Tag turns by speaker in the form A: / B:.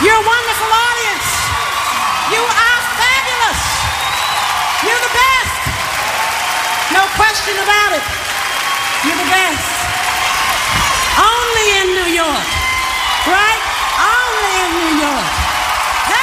A: You're a wonderful audience. You are fabulous. You're the best. No question about it. You're the best.